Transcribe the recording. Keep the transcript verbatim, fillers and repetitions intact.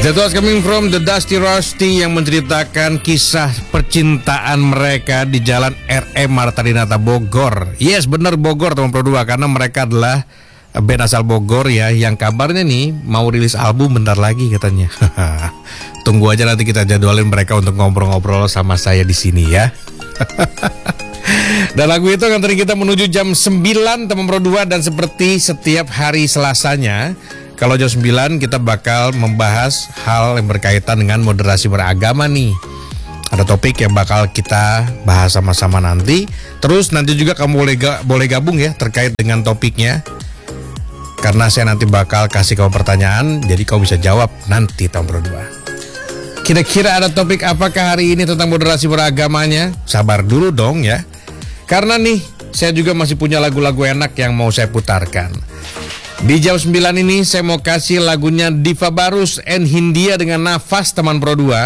That was coming from the Dusty Rusty yang menceritakan kisah percintaan mereka di Jalan R E Marta Dinata Bogor. Yes, benar Bogor teman Pro dua, karena mereka adalah band asal Bogor ya, yang kabarnya nih mau rilis album bentar lagi katanya. Tunggu aja nanti kita jadwalin mereka untuk ngobrol-ngobrol sama saya di sini ya. Dan lagu itu akan tadi kita menuju jam sembilan teman Pro dua, dan seperti setiap hari Selasanya, kalau jam sembilan kita bakal membahas hal yang berkaitan dengan moderasi beragama nih. Ada topik yang bakal kita bahas sama-sama nanti. Terus nanti juga kamu boleh, ga, boleh gabung ya terkait dengan topiknya, karena saya nanti bakal kasih kamu pertanyaan, jadi kamu bisa jawab nanti tahun Pro dua. Kira-kira ada topik apakah hari ini tentang moderasi beragamanya? Sabar dulu dong ya, karena nih saya juga masih punya lagu-lagu enak yang mau saya putarkan. Di jam sembilan ini saya mau kasih lagunya Diva Barus and Hindia dengan Nafas teman Pro dua.